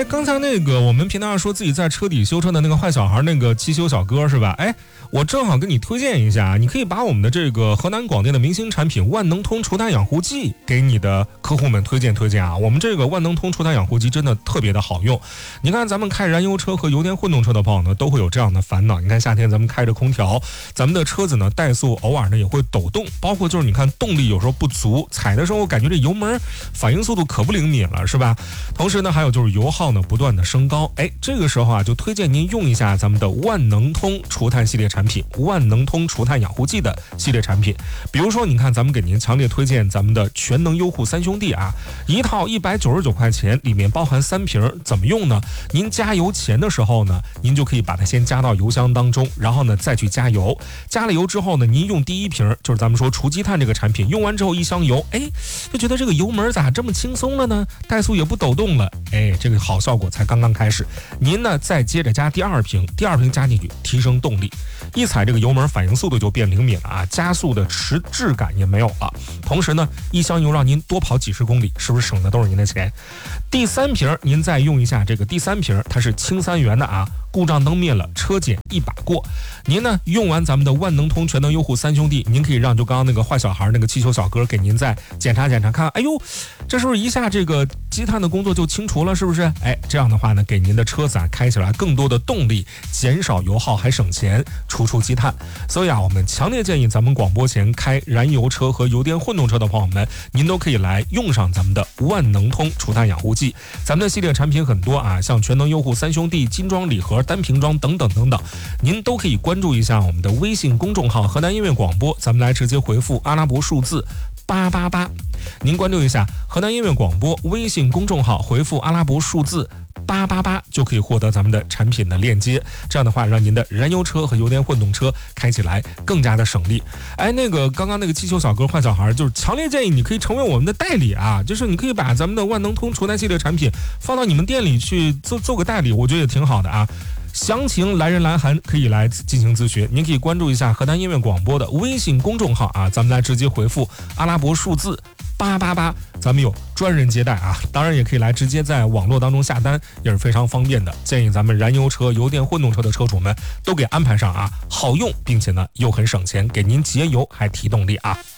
刚才那个我们平常说自己在车底修车的那个坏小孩，那个汽修小哥是吧？我正好跟你推荐一下，你可以把我们的这个河南广电的明星产品万能通除碳养护剂给你的客户们推荐啊。我们这个万能通除碳养护剂真的特别的好用。你看咱们开燃油车和油电混动车的朋友呢，都会有这样的烦恼。你看夏天咱们开着空调，咱们的车子呢怠速偶尔呢也会抖动，包括就是你看动力有时候不足，踩的时候感觉这油门反应速度可不灵敏了，是吧？同时呢还有就是油耗呢不断的升高，这个时候啊就推荐您用一下咱们的万能通除碳系列产品，万能通除碳养护剂的系列产品。比如说你看咱们给您强烈推荐咱们的全能优护三兄弟啊，一套199块钱，里面包含3瓶，怎么用呢？您加油前的时候呢，您就可以把它先加到油箱当中，然后呢再去加油，加了油之后呢，您用第一瓶，就是咱们说除积碳这个产品，用完之后一箱油，就觉得这个油门咋这么轻松了呢？怠速也不抖动了，这个好效果才刚刚开始。您呢再接着加第二瓶加进去，提升动力，一踩这个油门反应速度就变灵敏了啊，加速的质感也没有了。同时呢，一箱油让您多跑几十公里，是不是省的都是您的钱？第3瓶您再用一下这个第3瓶，它是氢3元的啊，故障灯灭了，车检一把过。您呢用完咱们的万能通全能优护三兄弟，您可以让就刚刚那个坏小孩那个汽修小哥给您再检查看，这是不是一下这个积碳的工作就清除了，是不是？这样的话呢，给您的车子开起来更多的动力，减少油耗还省钱，除积碳。所以啊，我们强烈建议咱们广播前开燃油车和油电混动车的朋友们，您都可以来用上咱们的万能通除碳养护剂。咱们的系列产品很多啊，像全能优护三兄弟、金装礼盒、单瓶装等等，您都可以关注一下我们的微信公众号河南音乐广播，咱们来直接回复阿拉伯数字888，您关注一下河南音乐广播微信公众号，回复阿拉伯数字888就可以获得咱们的产品的链接。这样的话，让您的燃油车和油电混动车开起来更加的省力。那个刚刚那个汽修小哥坏小孩，就是强烈建议你可以成为我们的代理啊，就是你可以把咱们的万能通除碳系列产品放到你们店里去做个代理，我觉得也挺好的啊。详情来人来函可以来进行咨询，您可以关注一下河南音乐广播的微信公众号啊，咱们来直接回复阿拉伯数字888，咱们有专人接待啊。当然也可以来直接在网络当中下单，也是非常方便的。建议咱们燃油车、油电混动车的车主们都给安排上啊，好用，并且呢又很省钱，给您节油还提动力啊。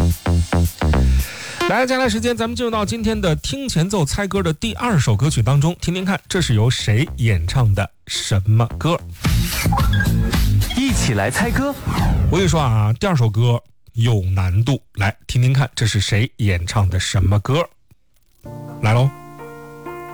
来，接下来时间咱们进入到今天的听前奏猜歌的第2首歌曲当中，听听看这是由谁演唱的什么歌。 一起来猜歌。 我跟你说啊，第2首歌有难度，来听听看这是谁演唱的什么歌。来喽。